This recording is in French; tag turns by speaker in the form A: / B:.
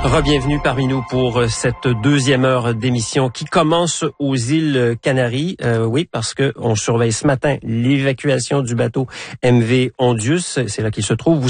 A: Re-bienvenue parmi nous pour cette deuxième heure d'émission qui commence aux îles Canaries. Oui, parce que on surveille ce matin l'évacuation du bateau MV Ondius. C'est là qu'il se trouve.